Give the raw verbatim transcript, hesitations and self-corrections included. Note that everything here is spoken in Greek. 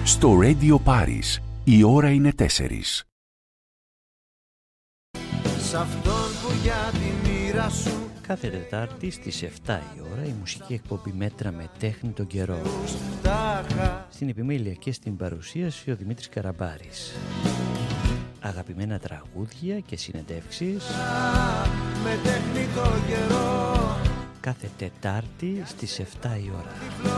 Στο Radio Paris η ώρα είναι τέσσερις. Σ' αυτόν που για τη μοίρα σου. Κάθε Τετάρτη στις επτά η ώρα η μουσική εκπομπή Μέτρα με τέχνη τον καιρό. Στην επιμέλεια και στην παρουσίαση ο Δημήτρης Καραμπάρης. Αγαπημένα τραγούδια και συνεντεύξεις με τέχνη τον καιρό. κάθε Τετάρτη στις επτά η ώρα.